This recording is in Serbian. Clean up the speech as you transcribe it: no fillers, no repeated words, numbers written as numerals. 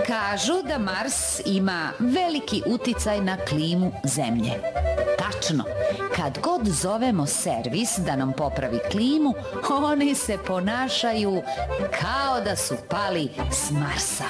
Kažu da Mars ima veliki uticaj na klimu Zemlje. Tačno, kad god zovemo servis da nam popravi klimu, oni se ponašaju kao da su pali s Marsa.